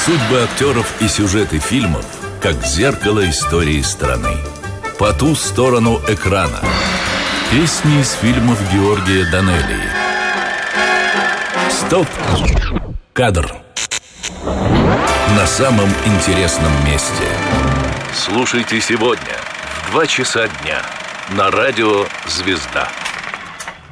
Судьбы актеров и сюжеты фильмов как зеркало истории страны. По ту сторону экрана. Песни из фильмов Георгия Данелии. Стоп! Кадр. На самом интересном месте. Слушайте сегодня в 2 часа дня на радио «Звезда».